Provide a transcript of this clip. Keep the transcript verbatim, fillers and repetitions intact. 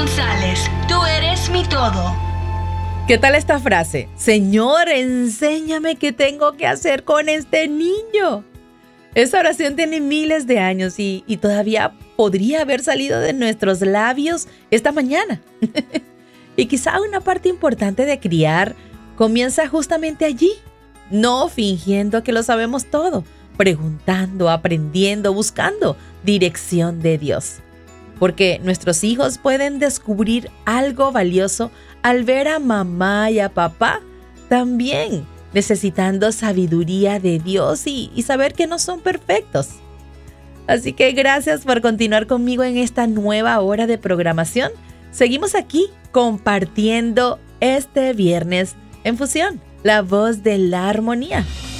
González, tú eres mi todo. ¿Qué tal esta frase? Señor, enséñame qué tengo que hacer con este niño. Esta oración tiene miles de años y, y todavía podría haber salido de nuestros labios esta mañana. Y quizá una parte importante de criar comienza justamente allí, no fingiendo que lo sabemos todo, preguntando, aprendiendo, buscando dirección de Dios. Porque nuestros hijos pueden descubrir algo valioso al ver a mamá y a papá también necesitando sabiduría de Dios y, y saber que no son perfectos. Así que gracias por continuar conmigo en esta nueva hora de programación. Seguimos aquí compartiendo este viernes en Fusión, la voz de la armonía.